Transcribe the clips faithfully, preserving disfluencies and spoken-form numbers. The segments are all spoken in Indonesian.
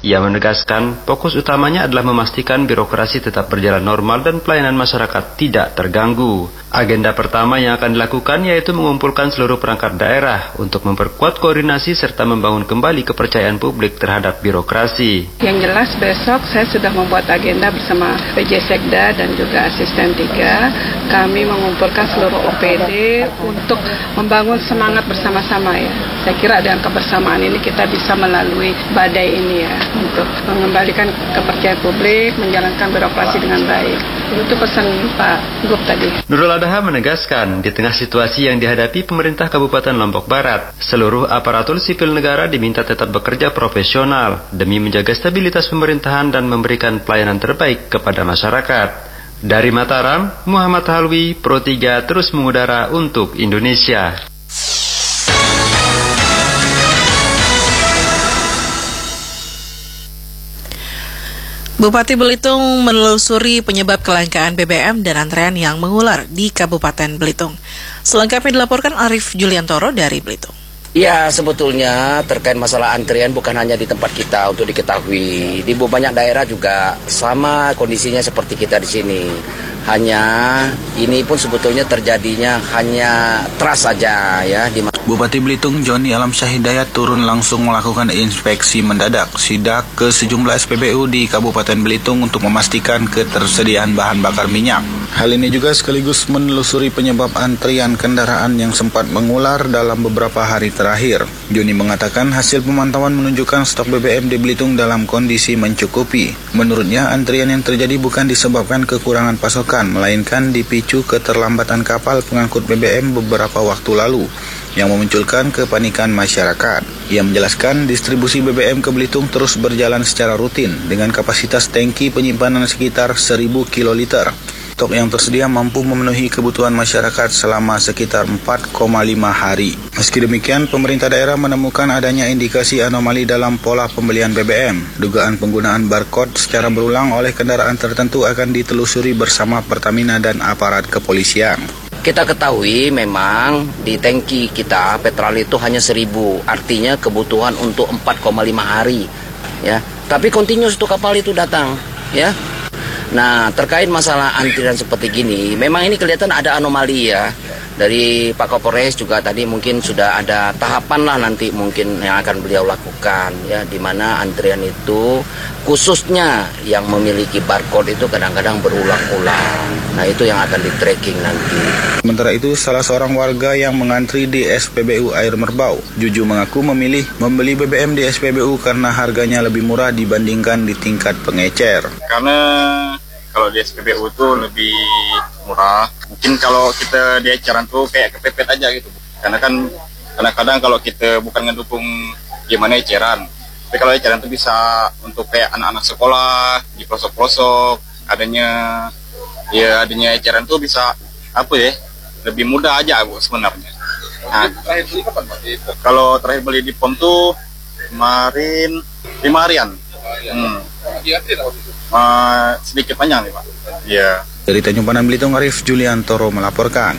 Ia menegaskan fokus utamanya adalah memastikan birokrasi tetap berjalan normal dan pelayanan masyarakat tidak terganggu. Agenda pertama yang akan dilakukan yaitu mengumpulkan seluruh perangkat daerah untuk memperkuat koordinasi serta membangun kembali kepercayaan publik terhadap birokrasi. Yang jelas besok saya sudah membuat agenda bersama P J Sekda dan juga Asisten tiga. Kami mengumpulkan seluruh O P D untuk membangun semangat bersama-sama ya. Saya kira dengan kebersamaan ini kita bisa melalui badai ini ya, untuk mengembalikan kepercayaan publik, menjalankan birokrasi dengan baik. Itu pesan Pak Gub tadi. Nurul Adha menegaskan, di tengah situasi yang dihadapi pemerintah Kabupaten Lombok Barat, seluruh aparatur sipil negara diminta tetap bekerja profesional demi menjaga stabilitas pemerintahan dan memberikan pelayanan terbaik kepada masyarakat. Dari Mataram, Muhammad Halwi, Pro tiga terus mengudara untuk Indonesia. Bupati Belitung menelusuri penyebab kelangkaan B B M dan antrean yang mengular di Kabupaten Belitung. Selengkapnya dilaporkan Arif Juliantoro dari Belitung. Ya, sebetulnya terkait masalah antrian bukan hanya di tempat kita untuk diketahui. Di banyak daerah juga sama kondisinya seperti kita di sini. Hanya ini pun sebetulnya terjadinya hanya trust saja ya. Di Bupati Belitung Joni Alamsyah Hidayat turun langsung melakukan inspeksi mendadak sidak ke sejumlah S P B U di Kabupaten Belitung untuk memastikan ketersediaan bahan bakar minyak. Hal ini juga sekaligus menelusuri penyebab antrian kendaraan yang sempat mengular dalam beberapa hari terakhir. Joni mengatakan hasil pemantauan menunjukkan stok B B M di Belitung dalam kondisi mencukupi. Menurutnya antrian yang terjadi bukan disebabkan kekurangan pasokan, melainkan dipicu keterlambatan kapal pengangkut B B M beberapa waktu lalu yang memunculkan kepanikan masyarakat. Ia menjelaskan distribusi B B M ke Belitung terus berjalan secara rutin dengan kapasitas tangki penyimpanan sekitar seribu kiloliter. Stok yang tersedia mampu memenuhi kebutuhan masyarakat selama sekitar empat koma lima hari. Meski demikian, pemerintah daerah menemukan adanya indikasi anomali dalam pola pembelian B B M. Dugaan penggunaan barcode secara berulang oleh kendaraan tertentu akan ditelusuri bersama Pertamina dan aparat kepolisian. Kita ketahui memang di tangki kita petrol itu hanya seribu, artinya kebutuhan untuk empat koma lima hari, ya. Tapi continuous tuh kapal itu datang, ya. Nah, terkait masalah antrian seperti gini, memang ini kelihatan ada anomali ya. Dari Pak Kapolres juga tadi mungkin sudah ada tahapan lah nanti mungkin yang akan beliau lakukan ya, di mana antrian itu khususnya yang memiliki barcode itu kadang-kadang berulang-ulang. Nah, itu yang akan di-tracking nanti. Sementara itu, salah seorang warga yang mengantri di S P B U Air Merbau, Juju mengaku memilih membeli B B M di S P B U karena harganya lebih murah dibandingkan di tingkat pengecer. Karena kalau di S P B U itu lebih murah. Mungkin kalau kita di eceran tuh kayak kepepet aja gitu. Karena kan kadang-kadang kalau kita bukan ngedukung gimana eceran. Tapi kalau eceran tuh bisa untuk kayak anak-anak sekolah di pelosok-pelosok, adanya ya adanya eceran tuh bisa apa ya? Lebih mudah aja Bu sebenarnya. Nah, terakhir beli kapan Pak? Kalau terakhir beli di P O M tuh kemarin lima harian. Hmm. Uh, sedikit panjang nih Pak. Iya. Dari Tanjung Pandan Belitung, Arif Juliantoro melaporkan.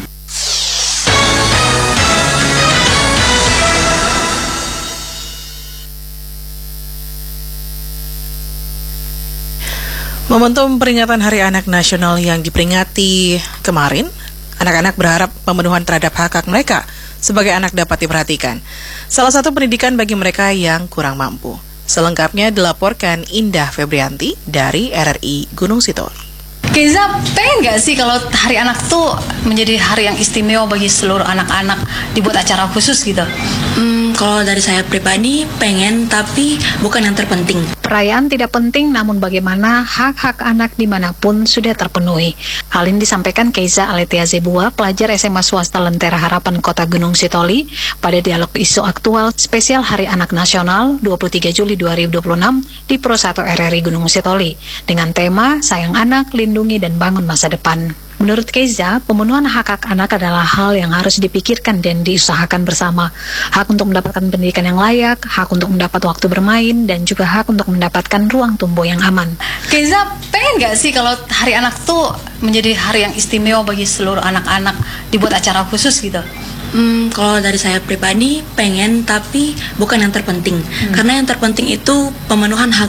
Momentum peringatan Hari Anak Nasional yang diperingati kemarin, anak-anak berharap pemenuhan terhadap hak-hak mereka sebagai anak dapat diperhatikan. Salah satu pendidikan bagi mereka yang kurang mampu. Selengkapnya dilaporkan Indah Febrianti dari R R I Gunung Sitoli. Keiza, pengen gak sih kalau Hari Anak tuh menjadi hari yang istimewa bagi seluruh anak-anak, dibuat acara khusus gitu? Hmm, kalau dari saya pribadi pengen, tapi bukan yang terpenting. Perayaan tidak penting, namun bagaimana hak-hak anak dimanapun sudah terpenuhi. Hal ini disampaikan Keiza Aletia Zebua, pelajar S M A swasta Lentera Harapan Kota Gunung Sitoli, pada dialog isu aktual spesial Hari Anak Nasional dua puluh tiga Juli dua ribu dua puluh enam di Pro satu R R I Gunung Sitoli, dengan tema Sayang Anak, Lindungi dan Bangun Masa Depan. Menurut Keiza, pemenuhan hak-hak anak adalah hal yang harus dipikirkan dan diusahakan bersama. Hak untuk mendapatkan pendidikan yang layak, hak untuk mendapat waktu bermain, dan juga hak untuk mendapatkan ruang tumbuh yang aman. Keiza, pengen gak sih kalau Hari Anak tuh menjadi hari yang istimewa bagi seluruh anak-anak, dibuat acara khusus gitu? Hmm, kalau dari saya pribadi pengen, tapi bukan yang terpenting. Hmm. Karena yang terpenting itu pemenuhan hak